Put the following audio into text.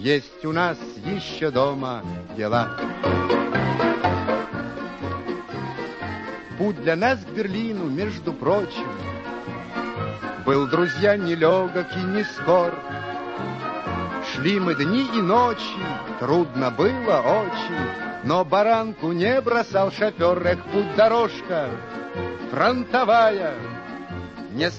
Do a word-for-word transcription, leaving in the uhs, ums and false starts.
есть у нас еще дома дела. Путь для нас к Берлину, между прочим, был, друзья, нелегок и не скор. Шли мы дни и ночи, трудно было очень, но баранку не бросал шофер. Эх, путь дорожка фронтовая, не